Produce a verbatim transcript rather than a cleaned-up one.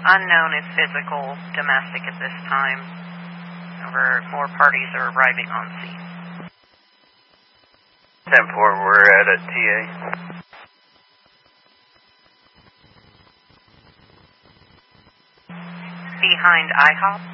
Unknown is physical, domestic at this time. Over more parties are arriving on scene. ten four, we're at a T A. Behind I HOP.